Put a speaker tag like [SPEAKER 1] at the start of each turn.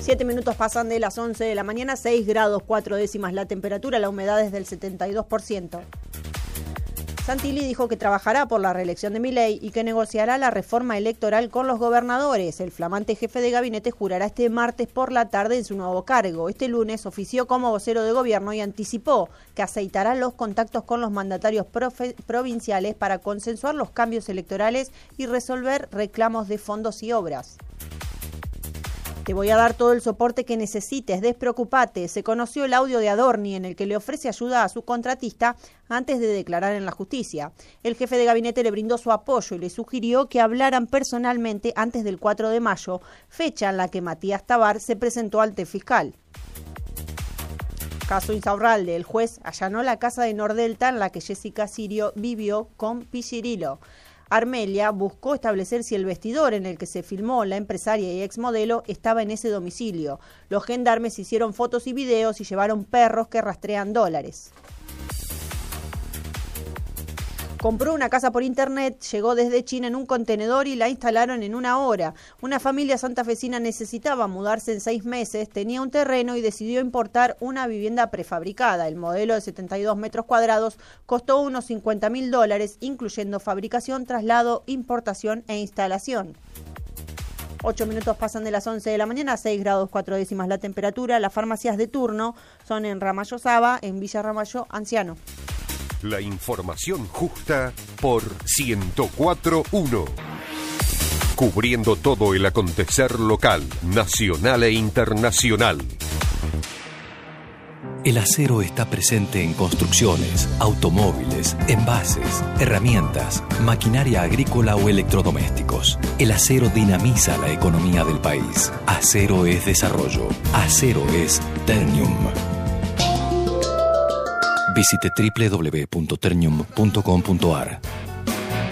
[SPEAKER 1] 7 minutos pasan de las 11 de la mañana, 6 grados 4 décimas la temperatura, la humedad es del 72%. Santilli dijo que trabajará por la reelección de Milei y que negociará la reforma electoral con los gobernadores. El flamante jefe de gabinete jurará este martes por la tarde en su nuevo cargo. Este lunes ofició como vocero de gobierno y anticipó que aceitará los contactos con los mandatarios provinciales para consensuar los cambios electorales y resolver reclamos de fondos y obras. Te voy a dar todo el soporte que necesites, despreocupate. Se conoció el audio de Adorni en el que le ofrece ayuda a su contratista antes de declarar en la justicia. El jefe de gabinete le brindó su apoyo y le sugirió que hablaran personalmente antes del 4 de mayo, fecha en la que Matías Tabar se presentó ante el fiscal. Caso Insaurralde, el juez allanó la casa de Nordelta en la que Jessica Sirio vivió con Pichirilo. Armelia buscó establecer si el vestidor en el que se filmó la empresaria y exmodelo estaba en ese domicilio. Los gendarmes hicieron fotos y videos y llevaron perros que rastrean dólares. Compró una casa por internet, llegó desde China en un contenedor y la instalaron en 1 hora. Una familia santafesina necesitaba mudarse en 6 meses, tenía un terreno y decidió importar una vivienda prefabricada. El modelo de 72 metros cuadrados costó unos $50.000, incluyendo fabricación, traslado, importación e instalación. 8 minutos pasan de las 11 de la mañana, 6 grados 4 décimas la temperatura. Las farmacias de turno son en Ramallo Saba, en Villa Ramallo Anciano.
[SPEAKER 2] La información justa por 104.1. Cubriendo todo el acontecer local, nacional e internacional.
[SPEAKER 3] El acero está presente en construcciones, automóviles, envases, herramientas, maquinaria agrícola o electrodomésticos. El acero dinamiza la economía del país. Acero es desarrollo. Acero es Ternium. Visite www.ternium.com.ar.